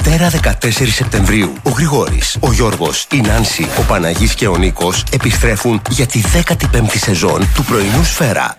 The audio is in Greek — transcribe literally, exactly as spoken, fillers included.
Δευτέρα δεκατέσσερις Σεπτεμβρίου, ο Γρηγόρης, ο Γιώργος, η Νάνση, ο Παναγής και ο Νίκος επιστρέφουν για τη δέκατη πέμπτη σεζόν του πρωινού Σφαίρα.